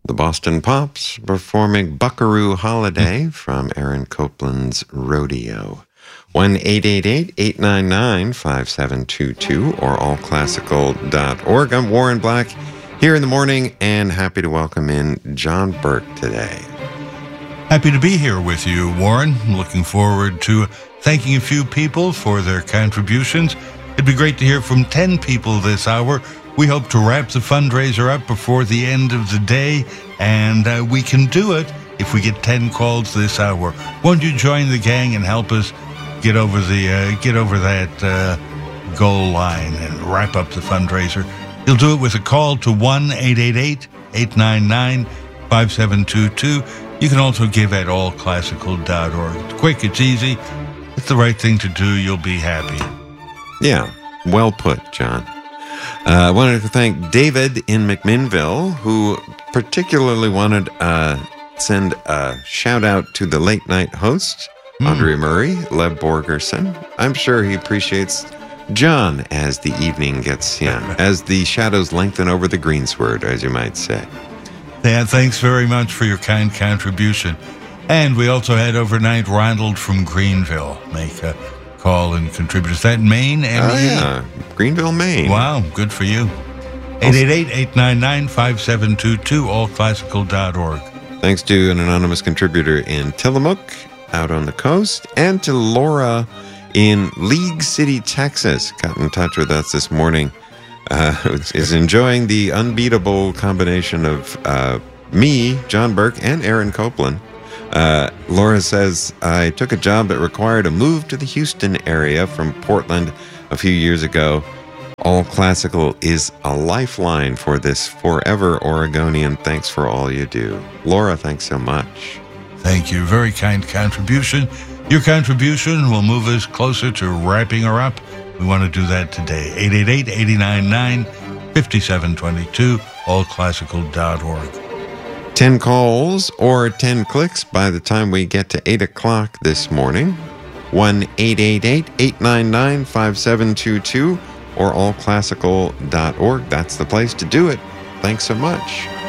The Boston Pops performing Buckaroo Holiday from Aaron Copland's Rodeo. 1-888-899-5722 or allclassical.org. I'm Warren Black here in the morning and happy to welcome in John Burke today. Happy to be here with you, Warren. Looking forward to thanking a few people for their contributions. It'd be great to hear from 10 people this hour. We hope to wrap the fundraiser up before the end of the day, and we can do it if we get 10 calls this hour. Won't you join the gang and help us get over that goal line and wrap up the fundraiser? You'll do it with a call to 1-888-899-5722. You can also give at allclassical.org. It's quick, it's easy. It's the right thing to do. You'll be happy. Yeah, well put, John. I wanted to thank David in McMinnville, who particularly wanted to send a shout-out to the late-night host, Audrey Murray, Leb Borgerson. I'm sure he appreciates John as the evening gets, as the shadows lengthen over the greensward, as you might say. Dan, thanks very much for your kind contribution. And we also had overnight Ronald from Greenville make a call and contribute. Is that Maine? Yeah, Greenville, Maine. Wow, good for you. 888-899-5722, allclassical.org. Thanks to an anonymous contributor in Tillamook, out on the coast, and to Laura in League City, Texas. Got in touch with us this morning. Is enjoying the unbeatable combination of me, John Burke, and Aaron Copland. Laura says, I took a job that required a move to the Houston area from Portland a few years ago. All Classical is a lifeline for this forever Oregonian. Thanks for all you do. Laura, thanks so much. Thank you. Very kind contribution. Your contribution will move us closer to wrapping her up. We want to do that today. 888-899-5722, allclassical.org. 10 calls or 10 clicks by the time we get to 8 o'clock this morning. 1-888-899-5722 or allclassical.org. That's the place to do it. Thanks so much.